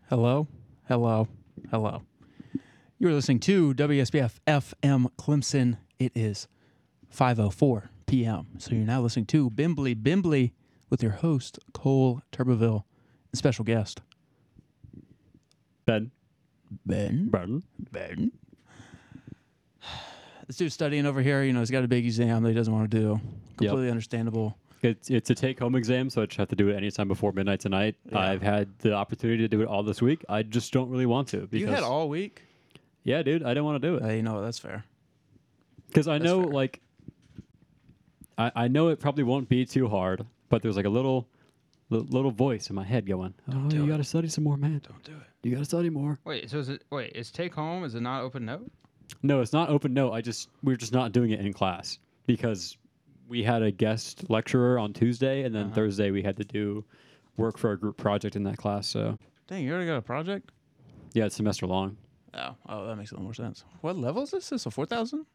Hello, hello, hello. You're listening to WSBF FM Clemson. It is 5:04 p.m. So you're now listening to Bimbly with your host Cole Turbeville and special guest Ben. Ben. This dude's studying over here. You know, he's got a big exam that he doesn't want to do. Completely understandable. It's a take-home exam, so I just have to do it anytime before midnight tonight. Yeah. I've had the opportunity to do it all this week. I just don't really want to. Because, You had all week? Yeah, dude, I don't want to do it. You know, that's fair. Because I know, fair. like, I know it probably won't be too hard, but there's like a little voice in my head going, do you it. got to study some more, man. Don't do it. You got to study more. Wait, so is take home? Is it not open note? No, it's not open note. We're just not doing it in class because we had a guest lecturer on Tuesday, and then Thursday we had to do work for a group project in that class. So Dang, you already got a project? yeah, it's semester long. Oh, that makes a little more sense. What level is this? Is this a 4,000?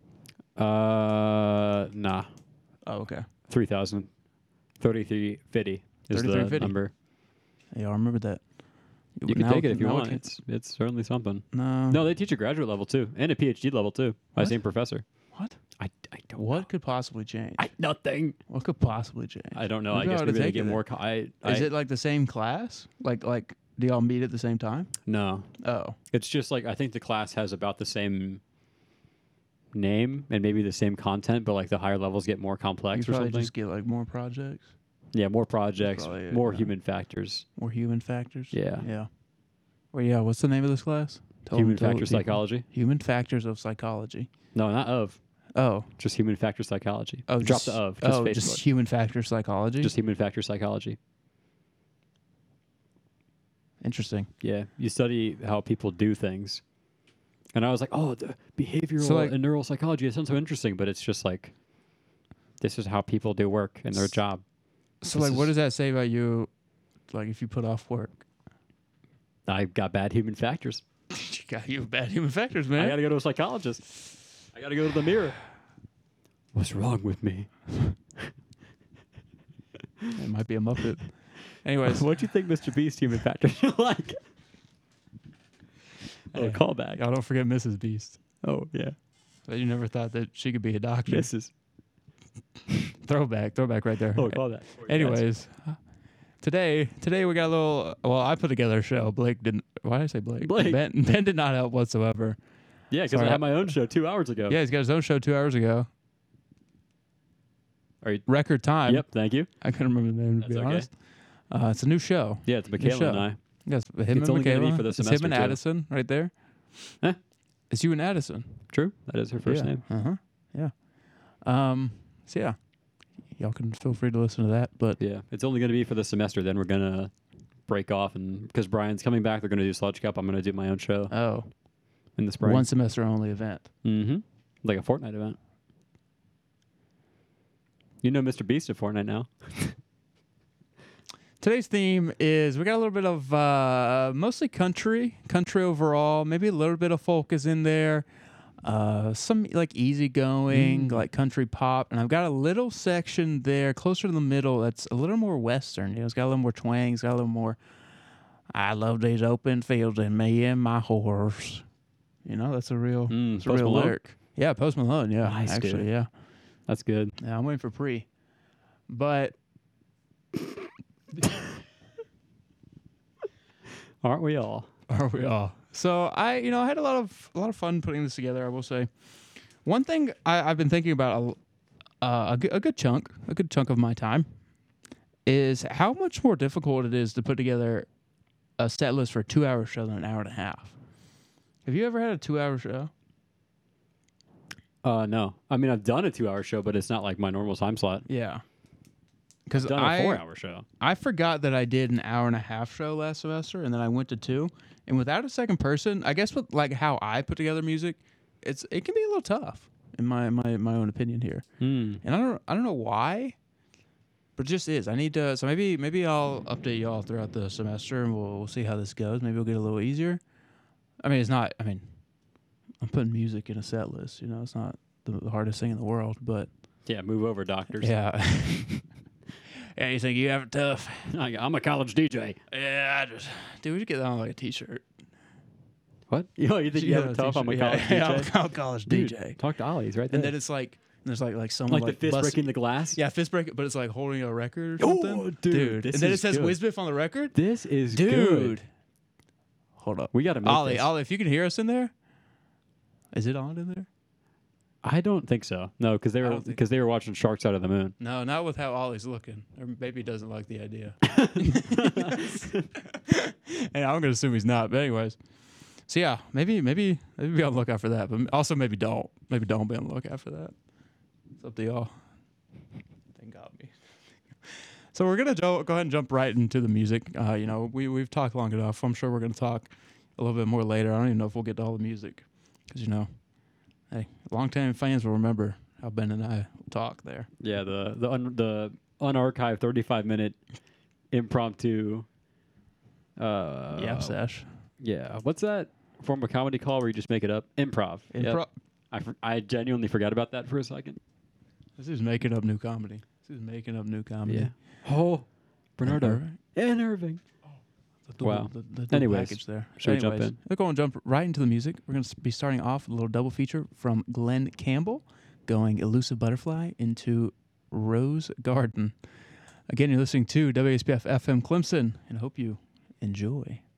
Nah, Oh, okay. 3,000. 3350 is the 3350. number. Yeah, I remember that. You can Now- take it if you now want. can- It's certainly something. No. No, they teach a graduate level too, and a PhD level too, by the What? same professor. What? I don't What could possibly change? nothing. What could possibly change? I don't know. Maybe I guess ought to maybe they take get it more. Is it like the same class? Like do y'all meet at the same time? No, Oh. it's just like I think the class has about the same name and maybe the same content, but like the higher levels get more You complex or probably something. just get like more projects, Yeah, more projects, probably it, more yeah. human factors. more human factors. Yeah. Yeah. Well, yeah, what's the name of this class? Human tell factor people. psychology. Human factors of psychology. No, not of. Oh. Just human factor psychology. Oh, Drop just, the of. Oh, Facebook. just human factor psychology. Just human factor psychology. Interesting. Yeah, you study how people do things. And I was like, oh, the behavioral So, like- and neural psychology, it sounds so interesting, but it's just like, this is how people do work in their job. So, This like, what is- does that say about you? Like, if you put off work, I got bad human factors. you have bad human factors, I man. got to go to a psychologist. I got to go to the mirror. What's wrong with me? It might be a Muppet. Anyways, What do you think Mr. Beast human factors are like? Oh, Hey, callback. y'all don't forget Mrs. Beast. Oh, yeah. That you never thought that she could be a doctor. Mrs. Throwback right there. Oh, callback. Anyways, today we got a little. Well, I put together a show. Blake didn't. Why did I say Blake? Blake. Ben did not help whatsoever. Yeah, because I Sorry, had my own show 2 hours ago. Yeah, he's got his own show 2 hours ago. Are you? Record time. Yep, thank you. I couldn't remember the name to That's be okay. honest. It's a new show. Yeah, it's Michaela show. and I. Yes, him It's and only gonna be Michaela. for the It's him semester, and too. Addison right there. Huh? It's you and Addison. True. That is her first yeah. name. Uh-huh. Yeah. So yeah, y'all can feel free to listen to that. But Yeah, it's only going to be for the semester. Then we're going to break off, and because Brian's coming back, they're going to do Sludge Cup. I'm going to do my own show oh, in the spring. one semester only event. Mm-hmm. Like a Fortnite event. You know Mr. Beast at Fortnite now. Today's theme is we got a little bit of mostly country overall. Maybe a little bit of folk is in there. Some like easygoing, like country pop, and I've got a little section there closer to the middle that's a little more western. You know, it's got a little more twang. It's got a little more. I love these open fields and me and my horse. You know, that's a real, it's a Post real Malone? lyric. Yeah, Post Malone. Yeah, Nice, actually, dude. yeah. That's good. Yeah, I'm waiting for pre, but Aren't we all? are we all? So I had a lot of fun putting this together. I will say, one thing I've been thinking about a good chunk of my time is how much more difficult it is to put together a set list for a 2-hour show than an hour and a half. Have you ever had a 2-hour show? No. I mean, I've done a 2-hour show, but it's not like my normal time slot. Yeah, because I've done a 4-hour show. I forgot that I did an hour and a half show last semester, and then I went to 2. And without a second person, I guess with like how I put together music, it can be a little tough in my own opinion here. And I don't know why, but it just is. I need to. So maybe I'll update y'all throughout the semester, and we'll see how this goes. Maybe it'll get a little easier. I mean, it's not. I mean, I'm putting music in a set list. You know, it's not the hardest thing in the world, but Yeah, move over, doctors. yeah. Yeah, you think you have it tough? I'm a college DJ. Yeah, dude, we should get that on like a t-shirt. What? You think you have it tough? I'm a college DJ. Yeah, I'm a college Dude, DJ. talk to Ollie's right there. And then it's like there's like someone like the fist breaking the glass. Yeah, fist break, but it's like holding a record or Oh, something. dude, And this then it is says good. Wizbiff on the record. This is Dude. good. Hold up. We got to make Ollie, this. Ollie, if you can hear us in there, is it on in there? I don't think so. No, because they I were don't think- they were watching Sharks Out of the Moon. No, not with how Ollie's looking. Or maybe he doesn't like the idea. And I'm gonna assume he's not. But anyways, so yeah, maybe be on the lookout for that. But also maybe don't. Maybe don't be on the lookout for that. It's up to y'all. They got me. So we're gonna go ahead and jump right into the music. We've talked long enough. I'm sure we're gonna talk a little bit more later. I don't even know if we'll get to all the music because hey, longtime fans will remember how Ben and I talk there. Yeah, the unarchived 35-minute impromptu. Sesh. Yeah, what's that form of comedy called where you just make it up? Improv. Yep. I genuinely forgot about that for a second. This is making up new comedy. Oh, Bernardo Irving? and Irving. Wow. The Anyways, package there. should we jump in? We're going to jump right into the music. We're going to be starting off with a little double feature from Glenn Campbell, going Elusive Butterfly into Rose Garden. Again, you're listening to WSPF FM Clemson, and I hope you enjoy.